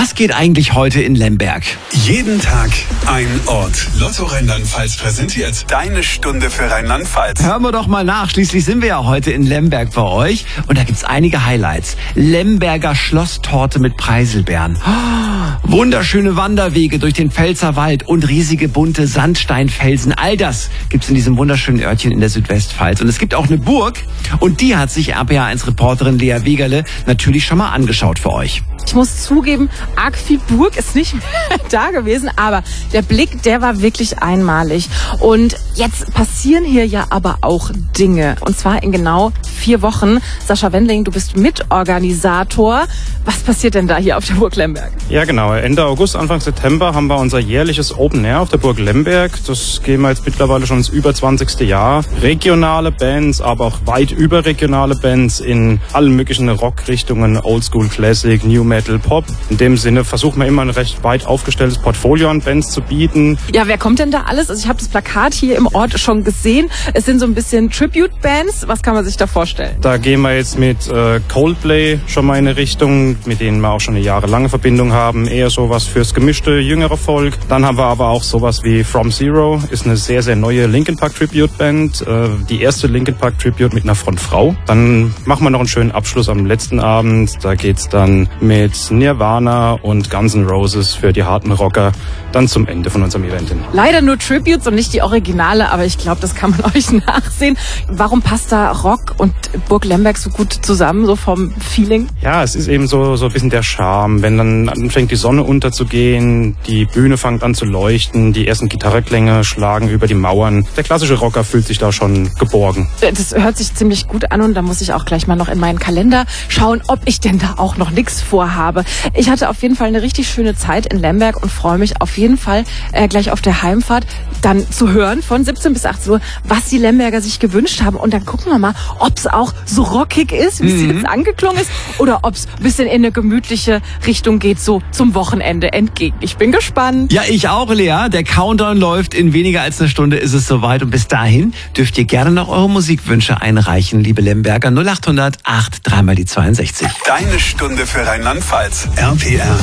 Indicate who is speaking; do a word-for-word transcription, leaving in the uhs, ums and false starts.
Speaker 1: Was geht eigentlich heute in Lemberg?
Speaker 2: Jeden Tag ein Ort. Lotto Rheinland-Pfalz präsentiert deine Stunde für Rheinland-Pfalz.
Speaker 1: Hören wir doch mal nach. Schließlich sind wir ja heute in Lemberg bei euch. Und da gibt's einige Highlights. Lemberger Schlosstorte mit Preiselbeeren. Oh, wunderschöne Wanderwege durch den Pfälzer Wald und riesige bunte Sandsteinfelsen. All das gibt's in diesem wunderschönen Örtchen in der Südwestpfalz. Und es gibt auch eine Burg. Und die hat sich R P A eins Reporterin Lea Wegerle natürlich schon mal angeschaut für euch.
Speaker 3: Ich muss zugeben, arg viel Burg ist nicht mehr da gewesen, aber der Blick, der war wirklich einmalig. Und jetzt passieren hier ja aber auch Dinge. Und zwar in genau vier Wochen. Sascha Wendling, du bist Mitorganisator. Was passiert denn da hier auf der Burg Lemberg?
Speaker 4: Ja genau, Ende August, Anfang September haben wir unser jährliches Open Air auf der Burg Lemberg. Das gehen wir jetzt mittlerweile schon ins über zwanzigste Jahr. Regionale Bands, aber auch weit überregionale Bands in allen möglichen Rockrichtungen, Oldschool, Classic, New Metal, Pop. In dem Sinne versuchen wir immer ein recht weit aufgestelltes Portfolio an Bands zu bieten.
Speaker 3: Ja, wer kommt denn da alles? Also ich habe das Plakat hier im Ort schon gesehen. Es sind so ein bisschen Tribute-Bands. Was kann man sich da vorstellen?
Speaker 4: Da gehen wir jetzt mit äh, Coldplay schon mal in eine Richtung, mit denen wir auch schon eine jahrelange Verbindung haben. Eher sowas fürs gemischte, jüngere Volk. Dann haben wir aber auch sowas wie From Zero. Ist eine sehr, sehr neue Linkin Park Tribute-Band. Äh, die erste Linkin Park Tribute mit einer Frontfrau. Dann machen wir noch einen schönen Abschluss am letzten Abend. Da geht's dann mit Nirvana und Guns N' Roses für die harten Rocker dann zum Ende von unserem Event hin.
Speaker 3: Leider nur Tributes und nicht die Originale, aber ich glaube, das kann man euch nachsehen. Warum passt da Rock und Burg Lemberg so gut zusammen, so vom Feeling?
Speaker 4: Ja, es ist eben so, so ein bisschen der Charme. Wenn dann anfängt die Sonne unterzugehen, die Bühne fängt an zu leuchten, die ersten Gitarrenklänge schlagen über die Mauern. Der klassische Rocker fühlt sich da schon geborgen.
Speaker 3: Das hört sich ziemlich gut an und da muss ich auch gleich mal noch in meinen Kalender schauen, ob ich denn da auch noch nichts vorhabe. Ich hatte auf jeden Fall eine richtig schöne Zeit in Lemberg und freue mich auf jeden Fall äh, gleich auf der Heimfahrt dann zu hören von siebzehn bis achtzehn Uhr, was die Lemberger sich gewünscht haben. Und dann gucken wir mal, ob es auch so rockig ist, wie es mhm. jetzt angeklungen ist, oder ob es ein bisschen in eine gemütliche Richtung geht, so zum Wochenende entgegen. Ich bin gespannt.
Speaker 1: Ja, ich auch, Lea. Der Countdown läuft. In weniger als einer Stunde ist es soweit. Und bis dahin dürft ihr gerne noch eure Musikwünsche einreichen, liebe Lemberger. null acht hundert acht, dreimal die zweiundsechzig.
Speaker 2: Deine Stunde für Rheinland-Pfalz. R P R.